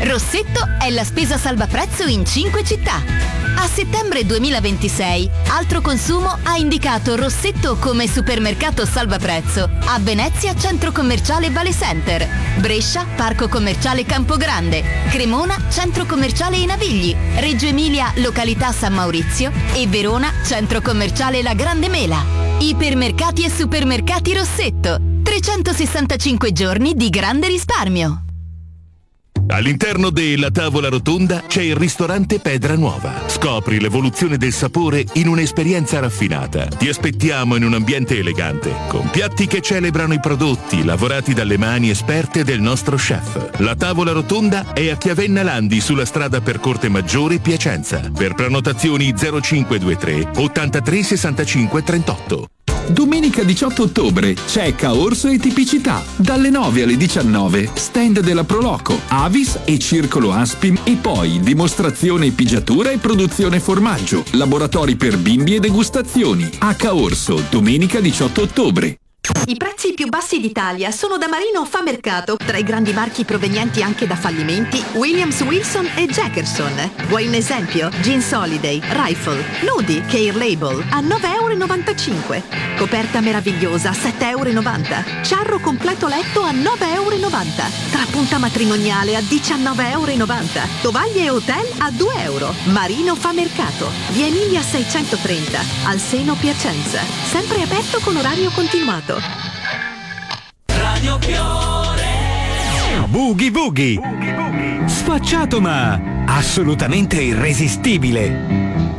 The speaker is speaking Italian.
Rossetto è la spesa salvaprezzo in 5 città. A settembre 2026, Altro Consumo ha indicato Rossetto come supermercato salvaprezzo a Venezia Centro Commerciale Vale Center, Brescia Parco Commerciale Campogrande, Cremona Centro Commerciale I Navigli, Reggio Emilia località San Maurizio e Verona Centro Commerciale La Grande Mela. Ipermercati e supermercati Rossetto, 365 giorni di grande risparmio. All'interno della tavola rotonda c'è il ristorante Pedra Nuova. Scopri l'evoluzione del sapore in un'esperienza raffinata. Ti aspettiamo in un ambiente elegante, con piatti che celebrano i prodotti lavorati dalle mani esperte del nostro chef. La tavola rotonda è a Chiavenna Landi sulla strada per Corte Maggiore Piacenza. Per prenotazioni 0523 83 65 38. Domenica 18 ottobre c'è Caorso e Tipicità. Dalle 9 alle 19 stand della Proloco, Avis e Circolo Aspim e poi dimostrazione pigiatura e produzione formaggio, laboratori per bimbi e degustazioni. A Caorso, domenica 18 ottobre. I prezzi più bassi d'Italia sono da Marino Fa Mercato, tra i grandi marchi provenienti anche da fallimenti Williams, Wilson e Jackerson. Vuoi un esempio? Jeans Holiday, Rifle, Nudi, Care Label a 9,95 €. Coperta meravigliosa a 7,90 €. Ciarro completo letto a 9,90 €. Trapunta matrimoniale a 19,90 €. Tovaglie e hotel a 2 €. Marino Fa Mercato, via Emilia 630, al Seno Piacenza. Sempre aperto con orario continuato. Radio Fiore. Boogie Boogie. Sfacciato ma assolutamente irresistibile.